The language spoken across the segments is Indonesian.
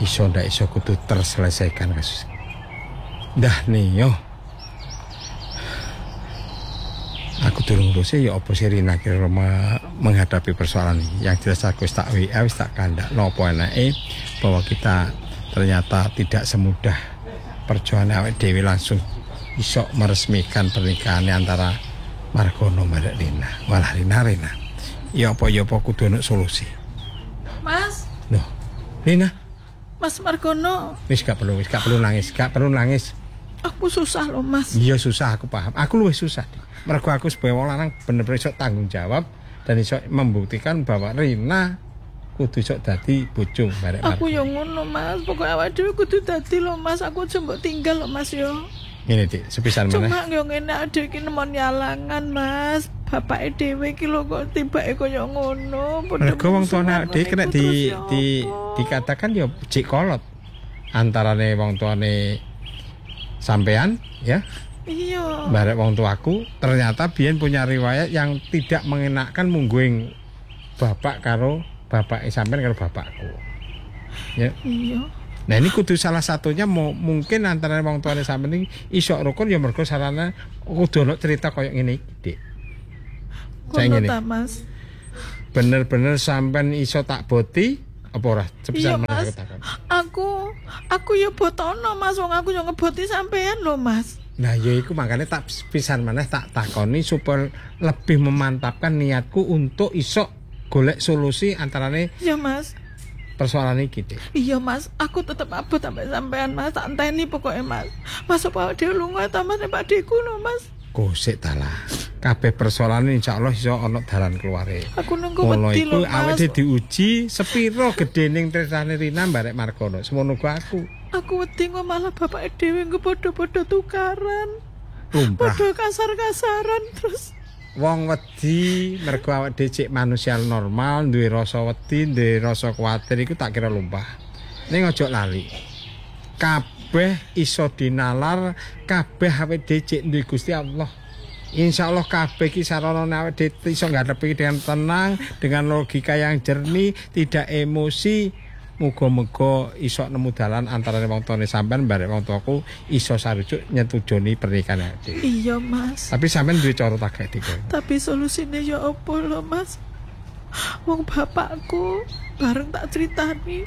iso ndak iso kudu terselesaikan kasus. Dah nih yo. Aku durung lurus ya apa sih Rina kira menghadapi persoalan ini. Yang jelas aku tak WA wis tak kandak nopo enake bahwa kita ternyata tidak semudah perjuangan awake dhewe langsung iso meresmikan pernikahan antara Margono mbak Rina. Walah Rina. Ya apa kudu ono solusi. Mas. Loh. Rina. Mas Margono. Wis gak perlu nangis. Aku susah loh, Mas. Iya susah, aku paham. Aku luwih susah. Mergo aku sebagai wong lanang bener-bener iso tanggung jawab dan iso membuktikan bahwa Rina kudu iso dadi bojo barek. Aku yo ngono, Mas. Pokoke awake dhewe kudu dadi lho, Mas. Aku aja mbok tinggal lho, Mas yo. Ngene Dik, sepisan meneh. Cuma yo ngene adek iki nemoni alangan, Mas. Bapake dhewe iki lho kok tibake koyo ngono. Mergo wong tuane Dik kena dikatakan yo jek kolot antarane wong tuane sampean ya. Iya. Barek wong tuaku ternyata biyen punya riwayat yang tidak mengenakkan mungguing bapak karo bapak sampean karo bapakku. Ya. Iya. Nah ini kudu salah satunya mungkin antara wong tuane sampean iki iso rukun ya mergo sarana kudu ono cerita koyo ngene iki, Dik. Saya ngene. Mas. Bener-bener sampean iso tak boti apa ora? Iya, Mas. Aku ya botono, Mas. Wong aku yo ngeboti sampean lho, Mas. Nah, ya iku makanya tak pisan maneh tak takoni supaya lebih memantapkan niatku untuk iso golek solusi antarane. Iya, Mas. Persoalan iki, Dik. Iya, Mas. Aku tetep abot sampean, Mas. Tak enteni pokoke, Mas. Mas apa dhewe lunga ta, Mas, Pak Deku lho, Mas. Gosek ta lah. Kabeh persoalan insyaallah iso ana dalan keluare. Aku nunggu wedi lho, Mas. Awake diuji sepiro gedening tresnane Rina barek Margono. Semono aku. Aku wedi kok malah bapake dhewe engko padha-padha tukaran. Lumrah. Padha kasar-kasaran terus. Wong wedi mergo awake dhewe cek manusia normal, duwe rasa wedi, duwe rasa kuwatir iku tak kira lumpah. Ning ojo lali. Kabeh iso dinalar, kabeh awake dhewe cek duwe Gusti Allah. Insyaallah kabeh iki sarana awake dhewe iso ngadepi dengan tenang, dengan logika yang jernih, tidak emosi. Muga-muga iso nemu dalan antara wong tuane sampean barek wong tuaku iso sarujuk nyetujoni pernikahan iki. Iya, Mas. Tapi sampean duwe cara tak iki. Tapi solusine ya opo lho, Mas? Wong bapakku bareng tak critani.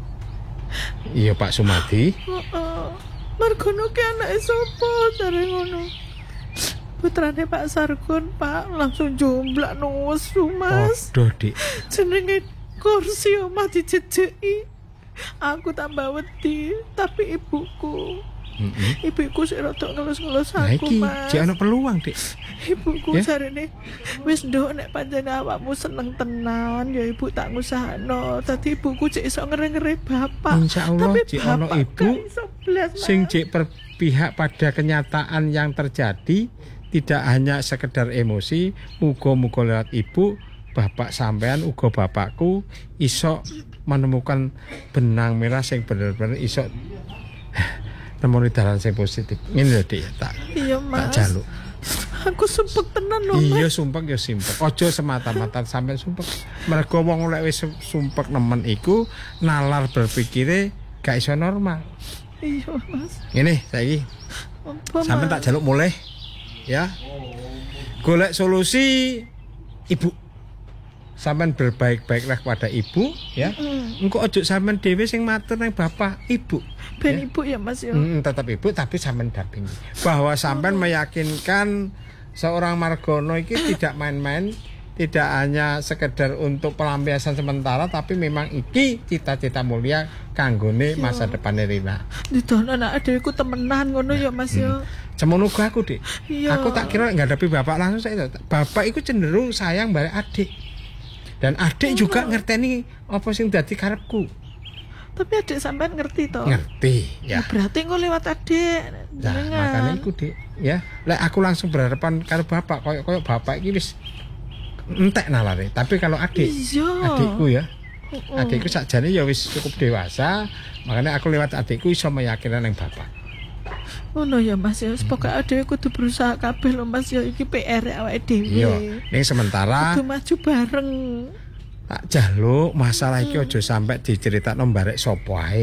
Iya, Pak Sumadi. Heeh. Margono ki anake sapa jare ngono? Putrane Pak Sargon, Pak, langsung jomblak nusu, Mas. Aduh, Dik. Jenenge kursi omah dijejeki. Aku tambah wedi, tapi ibuku. Ibuku sik rada ngelus-ngelus aku, Mas. Jek ana peluang, Dik. Ibuku jarene wis nduk nek pancen awakmu seneng tenan ya ibu tak ngusahano. Dadi ibuku cek iso ngere-ngere bapak. Insyaallah jek ana ibu sing cek cek berpihak pada kenyataan yang terjadi, tidak hanya sekedar emosi. Muga-muga lewat ibu bapak sampean uga bapakku iso menemukan benang merah sing bener-bener iso nemoni dalan sing positif. Ngene lho, Dik, tak. Iya, Mas. Tak jaluk. Aku sumpek tenan lho, Mas. Iya, sumpek ya simpek. Aja semata-mata sampean sumpek. Mergo wong lek wis sumpek nemen iku nalar berpikire gak iso normal. Iya, Mas. Ngene saiki. Sampeyan tak jaluk mulai. Ya. Golek solusi ibu. Sampeyan berbaik-baiklah kepada ibu, ya. Engko ojo sampeyan dhewe sing matur nang bapak, ibu. Ben ya? ibu ya, Mas ya. Tetap ibu tapi sampeyan dampingi. Bahwa sampeyan meyakinkan seorang Margono iki tidak main-main, tidak hanya sekedar untuk pelampiasan sementara, tapi memang iki cita-cita mulia kanggone masa depan Rina. Didono anak adekku temenan ngono ya, Mas ya. Semono aku, Dik. Iya. Aku tak kira ngadapi bapak langsung saya. Bapak iku cenderung sayang barek adik. Dan adik juga ngerteni apa sing dadi karepku. Tapi adik sampean ngerti toh? Ngerti, ya. Berarti engko lewat adik. Nah, makanya iku, Dik, ya. Lek aku langsung berhadapan karo bapak, koyo bapak iki wis entek nalare. Tapi kalau adik, adikku ya. Adikku sakjane ya wis cukup dewasa, makanya aku lewat adikku iso meyakinkan nang bapak. Ngono ya, Mas ya. Pokoke adekku kudu berusaha kabeh lho, Mas ya. Iki PR awake dhewe. Iya, ning sementara kudu maju bareng. Tak jaluk masalah iki aja sampai diceritakno barek sapa ae.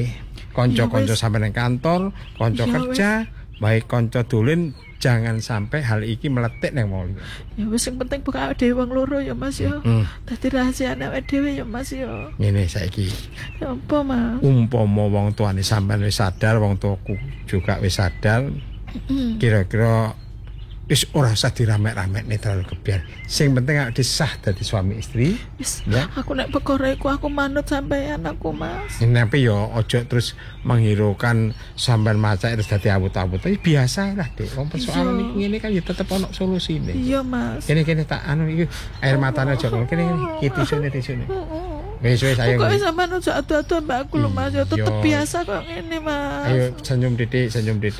Kanca-kanca Ya wis. sampean ning kantor, kanca Ya kerja, baik kanca dolen, jangan sampai hal iki meletik nang wong liya. Ya wis sing penting buka awake dhewe wong loro ya Mas ya. Dadi rahasia awake dhewe ya Mas ya. Ngene saiki, Ya apa Mas? umpama wong tuane sampean wis sadar, wong tuaku juga wis sadar, kira-kira wis ora usah dirame-ramekne terlalu kebiar. Sing penting awake disah dadi suami istri. Wis Ya. aku nek perkara iku aku manut sampean aku Mas. Tapi yo ojo terus menghiraukan sampean macak terus dadi awut-awut. Biasa lah, Dik. Wong persoalan Iya. iki ngene kan ya tetep ono solusine. Iya Mas. Kene tak anu iki air matane aja kene iki tisune. Wis ayo. Pokoknya sampean aja adu-adu mbak aku lho Mas ya tetep Iya. biasa kok ngene Mas. Ayo senyum Didik.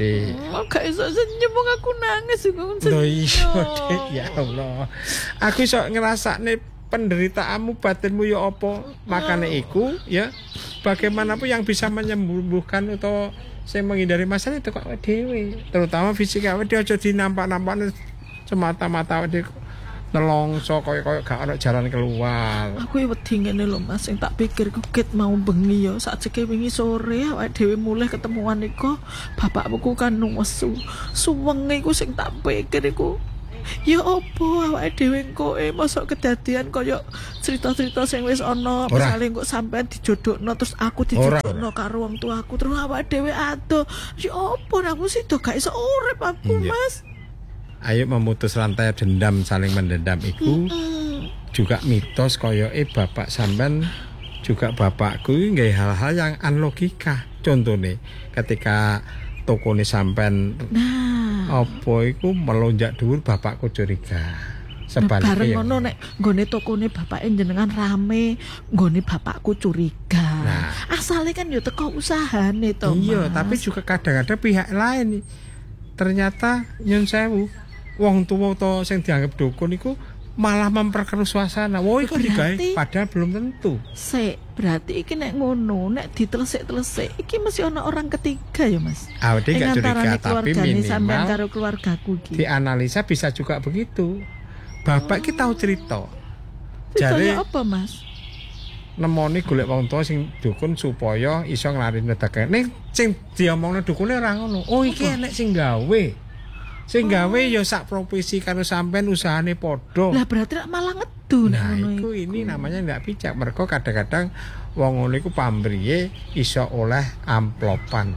Gak iso senyum wong aku nangis iku. Loh iya, Dik, ya Allah. Aku iso ngrasakne penderitaanmu batinmu ya apa? Makane iku ya bagaimanapun yang bisa menyembuhkan atau sing menghindari masalah itu kok dhewe. Terutama fisik awake dhewe aja dinampak-nampakne semata-mata awake dhewe nelongso koyo gak ono jalan keluar. Aku wedi ngene lho Mas, sing tak pikir ket mau bengi ya sakjeke wingi sore awake dhewe mulih ketemuan iku bapakku kan nesu. Suwenge iku sing tak pikir iku. Ya opo awake dhewe engko mosok kedadian koyo cerita-cerita sing wis ana, Ora. misale engko sampean dijodhokno terus aku dijodhokno karo wong tuaku terus awake dhewe ado. Ya opo aku sih do gak iso urip aku Iya. Mas. Ayo memutus rantai dendam, saling mendendam itu juga mitos koyoke bapak sampean juga bapakku nggih hal-hal yang anlogika. Contohnya ketika tokone sampean Nah, apa iku melonjak dhuwur bapakku curiga. bareng Sebaliknya ngono nek nggone tokone bapake jenengan rame, nggone bapakku curiga. Nah. Asale kan ya teko usahane to, iya, Mas. tapi juga kadang-kadang pihak lain nih. Ternyata nyun sewu wong tuwa to sing dianggap dukun iku malah memperkeruh suasana. Wah, iku digawe Berarti- padahal belum tentu. Berarti iki nek ngono, nek ditelesik-telesik iki mesti ana orang ketiga ya, Mas. Awake Ing gak curiga antarane tapi keluargane sampean minimal karo keluargaku iki. dianalisa bisa juga begitu. Bapak ki tahu cerita. Ceritanya Jare apa, Mas? nemoni golek wong tua sing dukun supaya iso nglarini dagangan. Ning sing diomongno dukune ora ngono. Oh, iki enek sing gawe. Sing gawe ya sak profesi karo sampean usahane padha. Lah berarti nek malah ngedu nek Nah, ngono iku ini namanya ndak bijak. Mergo kadang-kadang wong ngono iku pambriye iso oleh amplopan.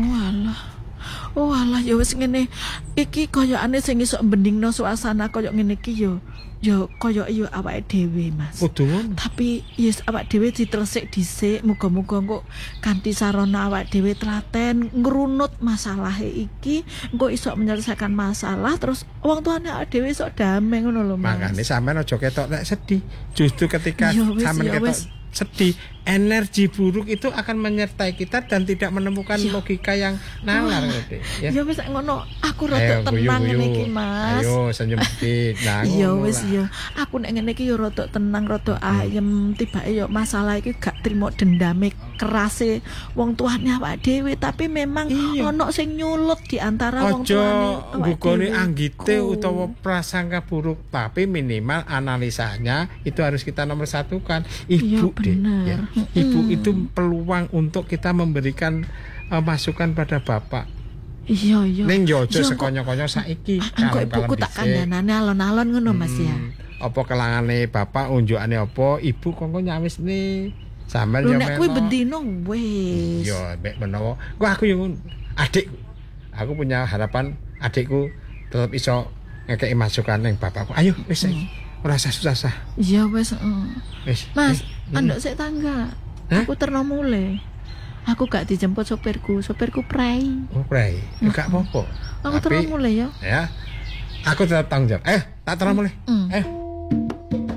Oh alah ya wis ngene. Iki koyokane sing iso mbendingno suasana koyo ngene iki ya koyo yo awake dhewe, Mas. Kudu ngono. Tapi yes awak dhewe ditelesik dhisik, muga-muga kok kanthi sarana awak dhewe telaten ngrunut masalahe iki, engko iso menyelesaikan masalah terus wong tuane awak dhewe iso damai ngono lho, Mas. Makane sampean aja ketok nek sedih. Justru ketika Ya wis, sampean ya ketok wis. sedih, energi buruk itu akan menyertai kita dan tidak menemukan Ya. logika yang nalar gitu ya. Ya wis ngono, aku rada tenang ngene iki, Mas. Ayo senyum dikit. Nah, Iya ngono wis lah. ya. Aku nek ngene iki ya rada tenang, rada ayem. Tibake ya masalah iki gak trimo dendame kerase wong tuane awak dhewe, tapi memang Iya. ono sing nyulut di antara wong Ojo tuane awak gugone dhewe. anggite utawa prasangka buruk, tapi minimal analisanya itu harus kita nomor satukan. Ibu Iya, bener. ya. Ibu itu peluang untuk kita memberikan masukan pada bapak. Iya iya. Ning yo aja Iya, sekonyo-konyo saiki. Engko ibuku tak kandhanane alon-alon ngono Mas ya. Apa kelangane bapak unjukane apa, ibu kongko nyawis nih. Sampeyan Lho yo nek kuwi meno. bendino wis. Yo mek menawa. Kok aku yo ngono. Adik. Aku punya harapan adikku tetap iso ngekeki masukan ning bapakku. Ayo wis saiki. Ora usah susah. Iya wis. Wis. Mas, anduk sik tangga. Hah? Aku terno mulai. Aku gak dijemput sopirku prei. Oh, pray. Enggak apa-apa. Aku terno mulai ya. Ya. Aku tetap tanggung jawab. Tak terang mulai. Mm. Eh.